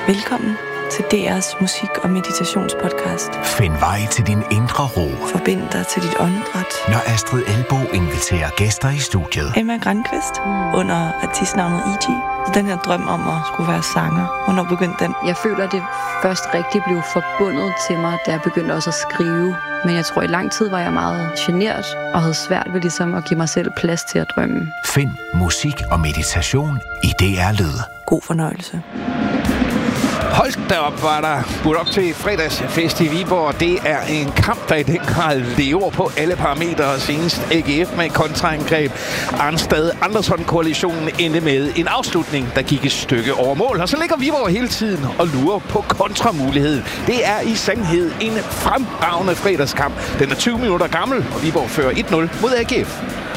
Velkommen til DR's musik- og meditationspodcast. Find vej til din indre ro. Forbind dig til dit åndedræt. Når Astrid Elbo inviterer gæster i studiet. Emma Grankvist under artistnavnet E.G. Den her drøm om at skulle være sanger, hvornår begyndte den? Jeg føler, det først rigtig blev forbundet til mig, da jeg begyndte også at skrive. Men jeg tror, i lang tid var jeg meget genert og havde svært ved ligesom at give mig selv plads til at drømme. Find musik og meditation i DR Lyd. God fornøjelse. Hold da op, var der budt op til fredagsfest i Viborg. Det er en kamp, der i den grad lever på alle parametre. Senest AGF med kontraangreb. Arnstad Andersson-koalitionen endte med en afslutning, der gik et stykke over mål. Og så ligger Viborg hele tiden og lurer på kontramuligheden. Det er i sandhed en fremragende fredagskamp. Den er 20 minutter gammel, og Viborg fører 1-0 mod AGF.